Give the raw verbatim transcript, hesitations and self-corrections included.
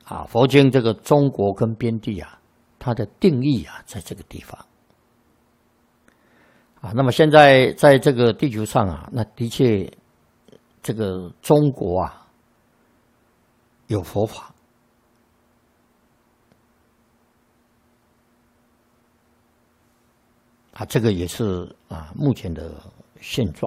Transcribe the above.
啊，佛经这个中国跟边地啊，它的定义啊，在这个地方啊。那么现在在这个地球上啊，那的确这个中国啊有佛法啊，这个也是啊目前的现状。